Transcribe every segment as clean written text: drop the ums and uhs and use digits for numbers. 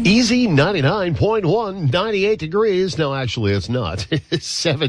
Easy 99.1, 98 degrees. No, actually, it's not. It's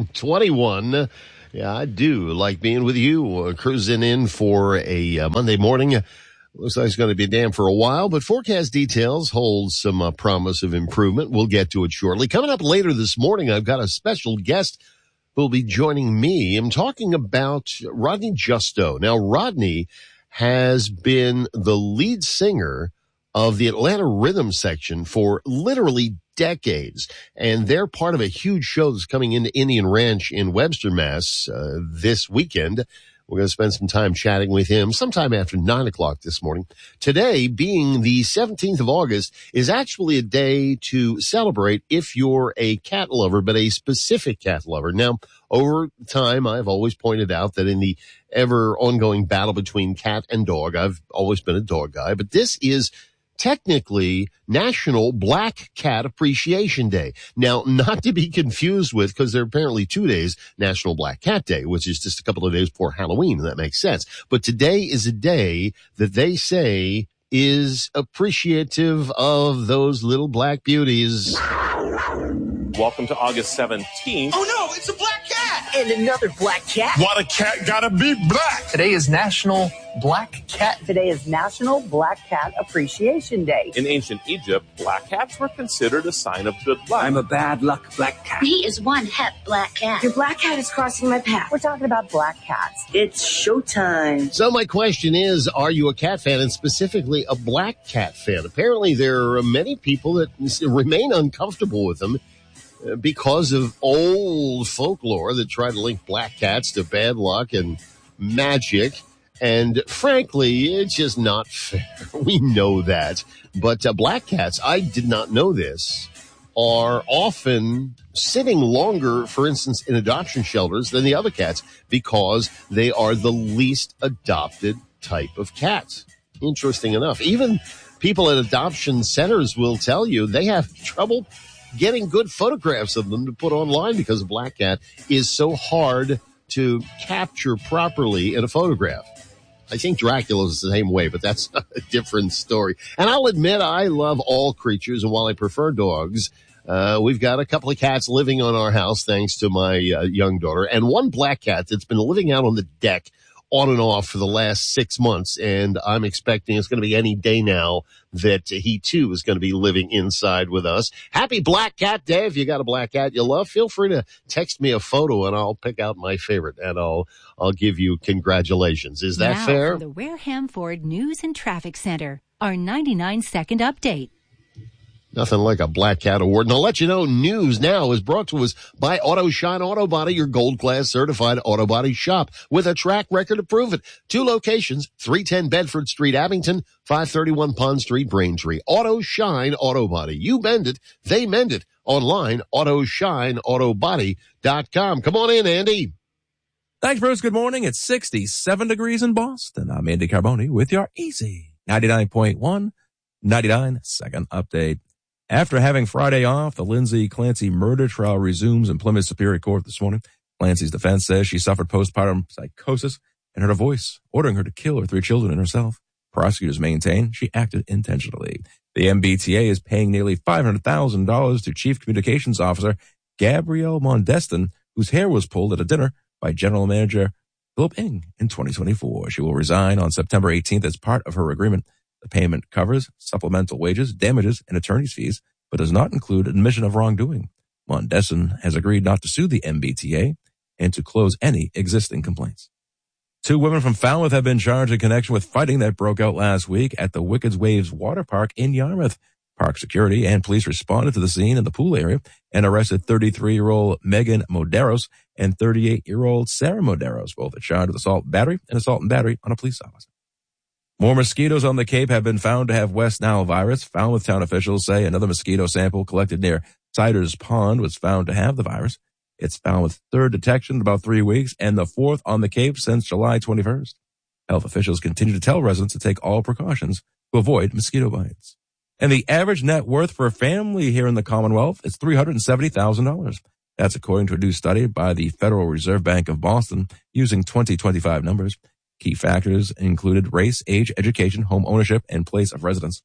721. Yeah, I do like being with you, cruising in for a Monday morning. Looks like it's going to be damp for a while, but forecast details hold some promise of improvement. We'll get to it shortly. Coming up later this morning, I've got a special guest who will be joining me. I'm talking about Rodney Justo. Now, Rodney has been the lead singer of the Atlanta Rhythm section for literally decades. And they're part of a huge show that's coming into Indian Ranch in Webster, Mass. This weekend. We're going to spend some time chatting with him sometime after 9 o'clock this morning. Today, being the 17th of August, is actually a day to celebrate if you're a cat lover, but a specific cat lover. Now, over time, I've always pointed out that in the ever ongoing battle between cat and dog, I've always been a dog guy, but this is technically National Black Cat Appreciation Day. Now, not to be confused with, because there are apparently 2 days, National Black Cat Day, which is just a couple of days before Halloween, and that makes sense. But today is a day that they say is appreciative of those little black beauties. Welcome to August 17th. Oh no, it's a black cat! And another black cat. Why the cat gotta be black? Today is National Black Cat. Today is National Black Cat Appreciation Day. In ancient Egypt, black cats were considered a sign of good luck. I'm a bad luck black cat. He is one hep black cat. Your black cat is crossing my path. We're talking about black cats. It's showtime. So my question is, are you a cat fan, and specifically a black cat fan? Apparently there are many people that remain uncomfortable with them because of old folklore that try to link black cats to bad luck and magic. And frankly, it's just not fair. We know that. But black cats, I did not know this, are often sitting longer, for instance, in adoption shelters than the other cats because they are the least adopted type of cats. Interesting enough. Even people at adoption centers will tell you they have trouble getting good photographs of them to put online because a black cat is so hard to capture properly in a photograph. I think Dracula's the same way, but that's a different story. And I'll admit I love all creatures, and while I prefer dogs, we've got a couple of cats living on our house thanks to my young daughter, and one black cat that's been living out on the deck on and off for the last 6 months, and I'm expecting it's going to be any day now that he too is going to be living inside with us. Happy Black Cat Day. If you got a black cat you love, feel free to text me a photo and I'll pick out my favorite and I'll give you congratulations. Is that now fair? From the Wareham Ford News and Traffic Center, our 99-second update. Nothing like a Black Cat Award. And I'll let you know, news now is brought to us by Auto Shine Auto Body, your gold class certified auto body shop with a track record to prove it. 2 locations, 310 Bedford Street, Abington, 531 Pond Street, Braintree. Auto Shine Auto Body. You bend it, they mend it. Online, AutoshineAutoBody.com. Come on in, Andy. Thanks, Bruce. Good morning. It's 67 degrees in Boston. I'm Andy Carboni with your Easy 99.1, 99-second update. After having Friday off, the Lindsay Clancy murder trial resumes in Plymouth Superior Court this morning. Clancy's defense says she suffered postpartum psychosis and heard a voice ordering her to kill her 3 children and herself. Prosecutors maintain she acted intentionally. The MBTA is paying nearly $500,000 to Chief Communications Officer Gabrielle Mondestin, whose hair was pulled at a dinner by General Manager Philip Ng in 2024. She will resign on September 18th as part of her agreement. The payment covers supplemental wages, damages, and attorney's fees, but does not include admission of wrongdoing. Mondestin has agreed not to sue the MBTA and to close any existing complaints. 2 women from Falmouth have been charged in connection with fighting that broke out last week at the Wicked Waves Water Park in Yarmouth. Park security and police responded to the scene in the pool area and arrested 33-year-old Megan Moderos and 38-year-old Sarah Moderos. Both are charged with assault and battery on a police officer. More mosquitoes on the Cape have been found to have West Nile virus. Falmouth town officials say another mosquito sample collected near Siders Pond was found to have the virus. It's Falmouth's 3rd detection in about 3 weeks and the 4th on the Cape since July 21st. Health officials continue to tell residents to take all precautions to avoid mosquito bites. And the average net worth for a family here in the Commonwealth is $370,000. That's according to a new study by the Federal Reserve Bank of Boston using 2025 numbers. Key factors included race, age, education, home ownership, and place of residence.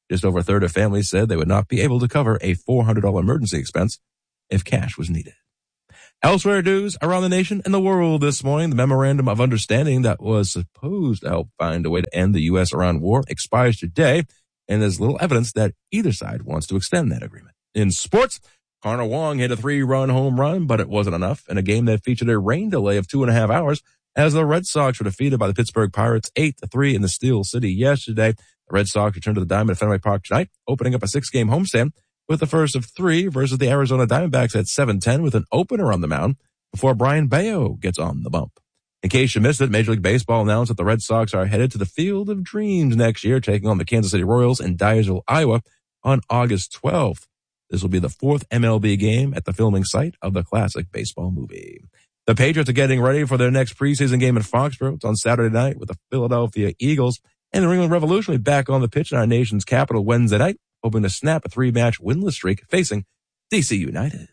Just over a third of families said they would not be able to cover a $400 emergency expense if cash was needed. Elsewhere news around the nation and the world this morning, the memorandum of understanding that was supposed to help find a way to end the U.S.-Iran war expires today, and there's little evidence that either side wants to extend that agreement. In sports, Connor Wong hit a 3-run home run, but it wasn't enough in a game that featured a rain delay of 2.5 hours as the Red Sox were defeated by the Pittsburgh Pirates 8-3 in the Steel City yesterday. The Red Sox returned to the Diamond at Fenway Park tonight, opening up a 6-game homestand with the first of 3 versus the Arizona Diamondbacks at 7:10 with an opener on the mound before Brian Bayo gets on the bump. In case you missed it, Major League Baseball announced that the Red Sox are headed to the Field of Dreams next year, taking on the Kansas City Royals in Dyersville, Iowa on August 12th. This will be the 4th MLB game at the filming site of the classic baseball movie. The Patriots are getting ready for their next preseason game in Foxborough. It's on Saturday night with the Philadelphia Eagles, and the New England Revolution will be back on the pitch in our nation's capital Wednesday night, hoping to snap a 3-match winless streak facing DC United.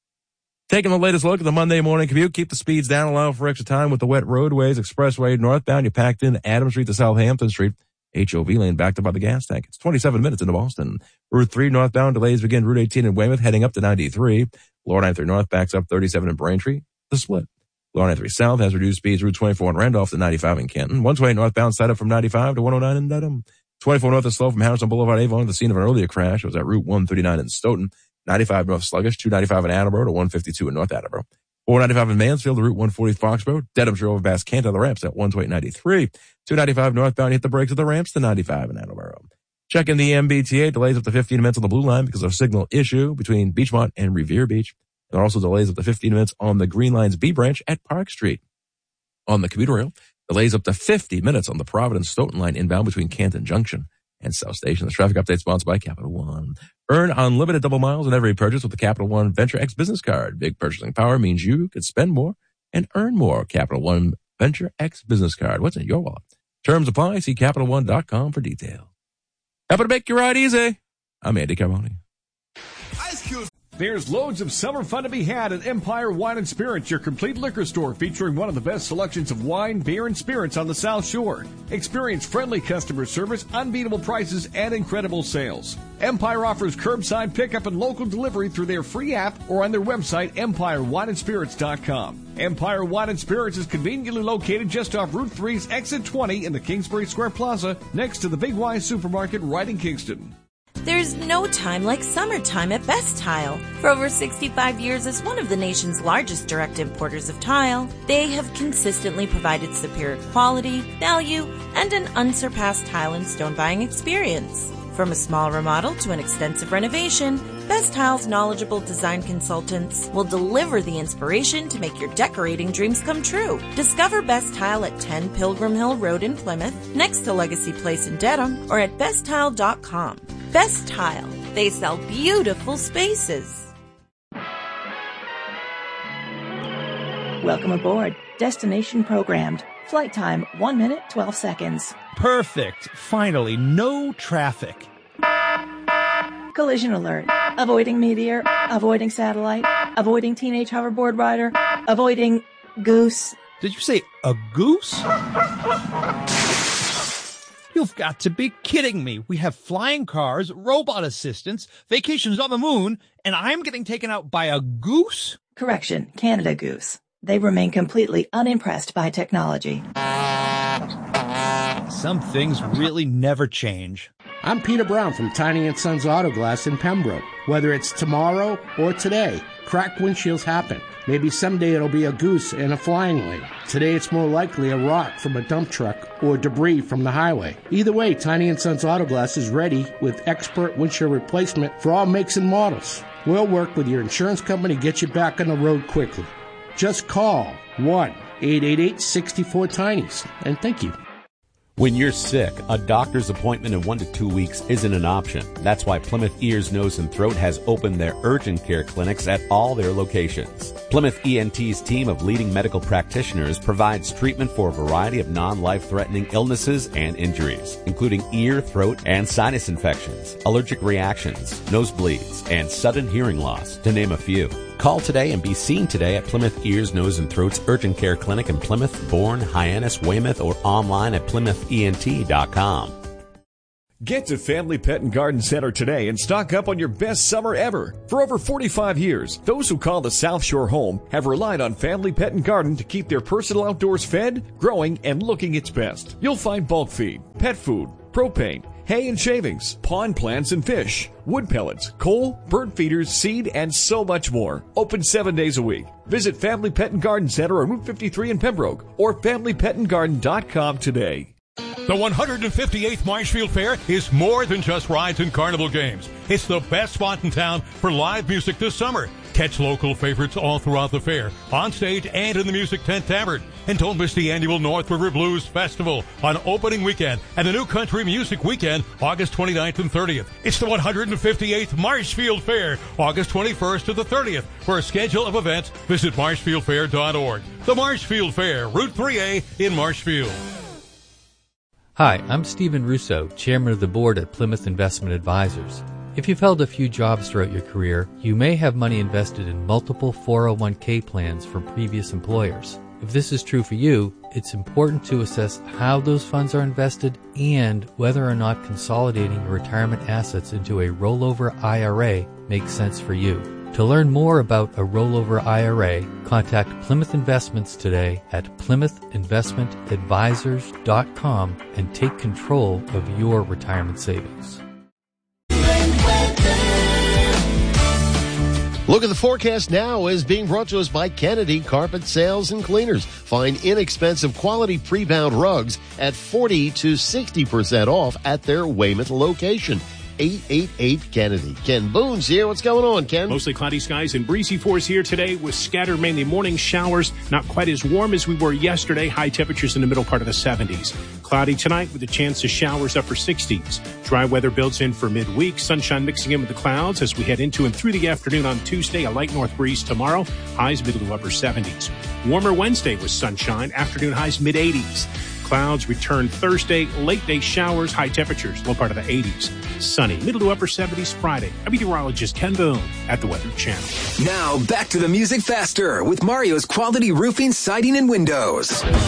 Taking the latest look at the Monday morning commute, keep the speeds down, allow for extra time with the wet roadways. Expressway northbound, you're packed in Adams Street to Southampton Street. HOV lane backed up by the gas tank. It's 27 minutes into Boston. Route 3 northbound delays begin Route 18 in Weymouth, heading up to 93. Lower 93 north backs up 37 in Braintree. The split. Lower 93 south has reduced speeds. Route 24 in Randolph to 95 in Canton. 128 northbound side up from 95 to 109 in Dedham. 24 north is slow from Harrison Boulevard Avon, the scene of an earlier crash. It was at Route 139 in Stoughton. 95 north sluggish, 295 in Attleboro to 152 in North Attleboro. 495 in Mansfield to Route 140 Foxborough. Dedhamshire over Bass Canton the ramps at 128.93. 295 northbound hit the brakes at the ramps to 95 in Attleboro. Checking the MBTA, delays up to 15 minutes on the Blue Line because of a signal issue between Beachmont and Revere Beach. There are also delays up to 15 minutes on the Green Line's B branch at Park Street. On the commuter rail, delays up to 50 minutes on the Providence Stoughton line inbound between Canton Junction and South Station. The traffic update sponsored by Capital One. Earn unlimited double miles on every purchase with the Capital One Venture X business card. Big purchasing power means you could spend more and earn more. Capital One Venture X business card. What's in your wallet? Terms apply. See CapitalOne.com for details. Happy to make your ride easy. I'm Andy Carboni. There's loads of summer fun to be had at Empire Wine and Spirits, your complete liquor store featuring one of the best selections of wine, beer, and spirits on the South Shore. Experience friendly customer service, unbeatable prices, and incredible sales. Empire offers curbside pickup and local delivery through their free app or on their website, EmpireWineandSpirits.com. Empire Wine and Spirits is conveniently located just off Route 3's Exit 20 in the Kingsbury Square Plaza, next to the Big Y Supermarket right in Kingston. There's no time like summertime at Best Tile. For over 65 years as one of the nation's largest direct importers of tile, they have consistently provided superior quality, value, and an unsurpassed tile and stone buying experience. From a small remodel to an extensive renovation, Best Tile's knowledgeable design consultants will deliver the inspiration to make your decorating dreams come true. Discover Best Tile at 10 Pilgrim Hill Road in Plymouth, next to Legacy Place in Dedham, or at besttile.com. Best Tile. They sell beautiful spaces. Welcome aboard. Destination programmed. Flight time 1 minute, 12 seconds. Perfect. Finally, no traffic. Collision alert. Avoiding meteor. Avoiding satellite. Avoiding teenage hoverboard rider. Avoiding goose. Did you say a goose? You've got to be kidding me. We have flying cars, robot assistants, vacations on the moon, and I'm getting taken out by a goose? Correction, Canada Goose. They remain completely unimpressed by technology. Some things really never change. I'm Peter Brown from Tiny & Sons Auto Glass in Pembroke. Whether it's tomorrow or today, cracked windshields happen. Maybe someday it'll be a goose in a flying lane. Today it's more likely a rock from a dump truck or debris from the highway. Either way, Tiny & Sons Auto Glass is ready with expert windshield replacement for all makes and models. We'll work with your insurance company to get you back on the road quickly. Just call 1-888-64-TINIES and thank you. When you're sick, a doctor's appointment in 1 to 2 weeks isn't an option. That's why Plymouth Ears, Nose, and Throat has opened their urgent care clinics at all their locations. Plymouth ENT's team of leading medical practitioners provides treatment for a variety of non-life-threatening illnesses and injuries, including ear, throat, and sinus infections, allergic reactions, nosebleeds, and sudden hearing loss, to name a few. Call today and be seen today at Plymouth Ears, Nose, and Throat's Urgent Care Clinic in Plymouth, Bourne, Hyannis, Weymouth, or online at PlymouthENT.com. Get to Family Pet and Garden Center today and stock up on your best summer ever. For over 45 years, those who call the South Shore home have relied on Family Pet and Garden to keep their personal outdoors fed, growing, and looking its best. You'll find bulk feed, pet food, propane, hay and shavings, pond plants and fish, wood pellets, coal, bird feeders, seed, and so much more. Open 7 days a week. Visit Family Pet and Garden Center on Route 53 in Pembroke or FamilyPetandGarden.com today. The 158th Marshfield Fair is more than just rides and carnival games. It's the best spot in town for live music this summer. Catch local favorites all throughout the fair, on stage and in the Music Tent Tavern. And don't miss the annual North River Blues Festival on opening weekend and the New Country Music Weekend, August 29th and 30th. It's the 158th Marshfield Fair, August 21st to the 30th. For a schedule of events, visit marshfieldfair.org. The Marshfield Fair, Route 3A in Marshfield. Hi, I'm Stephen Russo, Chairman of the Board at Plymouth Investment Advisors. If you've held a few jobs throughout your career, you may have money invested in multiple 401k plans from previous employers. If this is true for you, it's important to assess how those funds are invested and whether or not consolidating your retirement assets into a rollover IRA makes sense for you. To learn more about a rollover IRA, contact Plymouth Investments today at PlymouthInvestmentAdvisors.com and take control of your retirement savings. Look at the forecast now is being brought to us by Kennedy Carpet Sales and Cleaners. Find inexpensive quality pre-bound rugs at 40 to 60% off at their Weymouth location. 888 Kennedy. Ken Boone's here. What's going on, Ken? Mostly cloudy skies and breezy fours here today with scattered mainly morning showers. Not quite as warm as we were yesterday. High temperatures in the middle part of the 70s. Cloudy tonight with a chance of showers upper 60s. Dry weather builds in for midweek. Sunshine mixing in with the clouds as we head into and through the afternoon on Tuesday. A light north breeze tomorrow. Highs middle to upper 70s. Warmer Wednesday with sunshine. Afternoon highs mid 80s. Clouds return Thursday, late day showers, high temperatures, low part of the 80s. Sunny, middle to upper 70s Friday. I'm meteorologist Ken Boone at the Weather Channel. Now back to the music faster with Mario's Quality Roofing, Siding, and Windows.